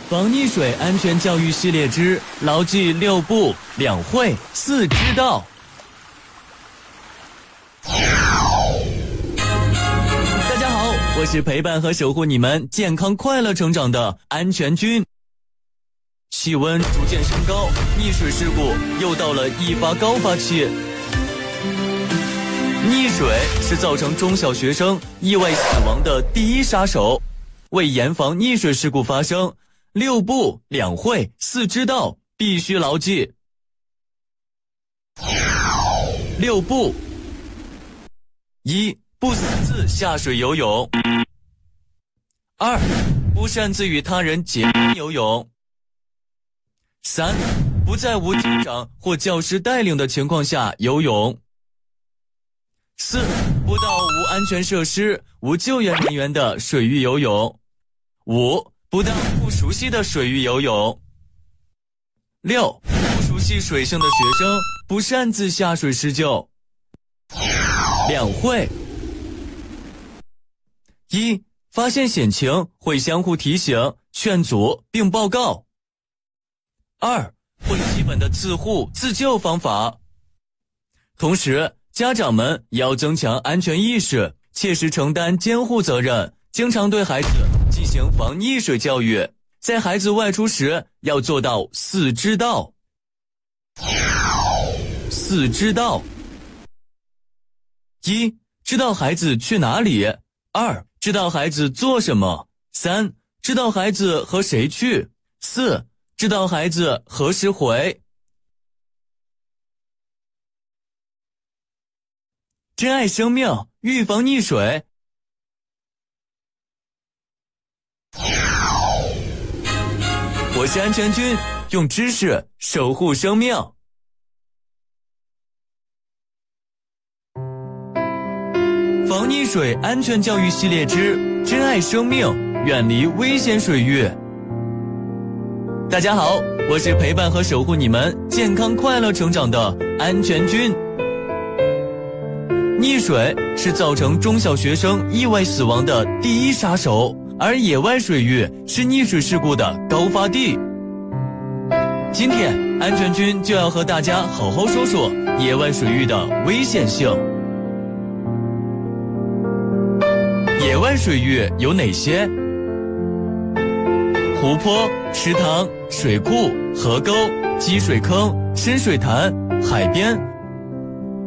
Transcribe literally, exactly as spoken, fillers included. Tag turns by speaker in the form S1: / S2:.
S1: 防溺水安全教育系列之牢记六不两会四知道。大家好，我是陪伴和守护你们健康快乐成长的安全君。气温逐渐升高，溺水事故又到了易发高发期。溺水是造成中小学生意外死亡的第一杀手。为严防溺水事故发生，六不两会四知道必须牢记。六不：一、不私自下水游泳；二、不擅自与他人结伴游泳；三、不在无警长或教师带领的情况下游泳；四、不到无安全设施、无救援人员的水域游泳；五、不到不熟悉的水域游泳；六、不熟悉水性的学生不擅自下水施救。两会：一、发现险情会相互提醒、劝阻并报告；二、会基本的自护自救方法。同时，家长们也要增强安全意识，切实承担监护责任，经常对孩子进行防溺水教育，在孩子外出时要做到四知道。四知道：一、知道孩子去哪里；二、知道孩子做什么；三、知道孩子和谁去；四、知道孩子何时回。珍爱生命，预防溺水。我是安全君，用知识守护生命。防溺水安全教育系列之珍爱生命，远离危险水域。大家好，我是陪伴和守护你们健康快乐成长的安全君。溺水是造成中小学生意外死亡的第一杀手，而野外水域是溺水事故的高发地。今天安全君就要和大家好好说说野外水域的危险性。野外水域有哪些？湖泊、池塘、水库、河沟、积水坑、深水潭、海边、